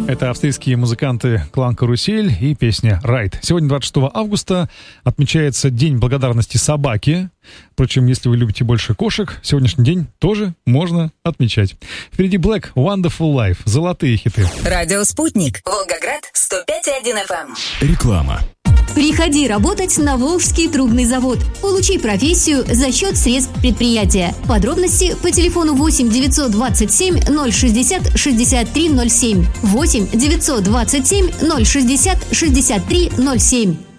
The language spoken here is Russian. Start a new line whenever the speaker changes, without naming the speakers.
Это австрийские музыканты «Клан Карусель» и песня «Райд». Сегодня, 26 августа, отмечается День благодарности собаке. Впрочем, если вы любите больше кошек, сегодняшний день тоже можно отмечать. Впереди Black Wonderful Life. Золотые хиты.
Радио «Спутник». Волгоград, 105,1 FM.
Реклама.
Приходи работать на Волжский трубный завод. Получи профессию за счет средств предприятия. Подробности по телефону 8 927 060 63 07. 8 927 060 63 07.